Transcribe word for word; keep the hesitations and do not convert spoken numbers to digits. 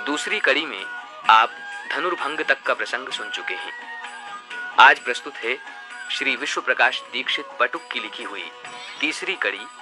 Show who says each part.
Speaker 1: दूसरी कड़ी में आप धनुर्भंग तक का प्रसंग सुन चुके हैं। आज प्रस्तुत है श्री विश्व प्रकाश दीक्षित पटुक की लिखी हुई तीसरी कड़ी